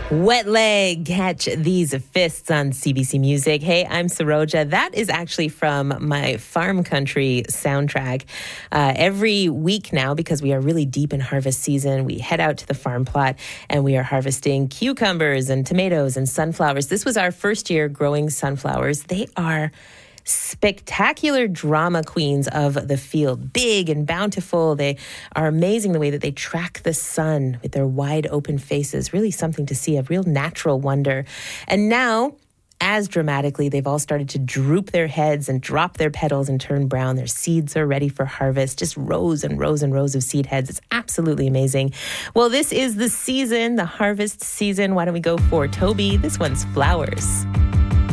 Wet leg, catch these fists on CBC Music. Hey, I'm Saroja. That is actually from my Farm Country soundtrack. Every week now, because we are really deep in harvest season, we head out to the farm plot and we are harvesting cucumbers and tomatoes and sunflowers. This was our first year growing sunflowers. They are spectacular drama queens of the field, big and bountiful. They are amazing the way that they track the sun with their wide open faces. Really something to see, a real natural wonder. And now, as dramatically, they've all started to droop their heads and drop their petals and turn brown. Their seeds are ready for harvest, just rows and rows and rows of seed heads. It's absolutely amazing. Well, this is the season, the harvest season. Why don't we go for Toby? This one's Flowers.